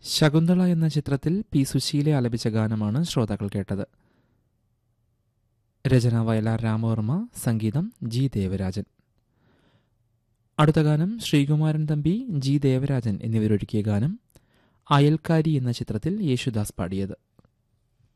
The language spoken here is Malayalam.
ശകുന്തള എന്ന ചിത്രത്തിൽ പി സുശീല ആലപിച്ച ഗാനമാണ് ശ്രോതാക്കൾ കേട്ടത്. രചന വയലാർ രാമവർമ്മ, സംഗീതം ജി ദേവരാജൻ. അടുത്ത ഗാനം ശ്രീകുമാരൻ തമ്പി, ജി ദേവരാജൻ എന്നിവരൊരുക്കിയ ഗാനം അയൽക്കാരി എന്ന ചിത്രത്തിൽ യേശുദാസ് പാടിയത്.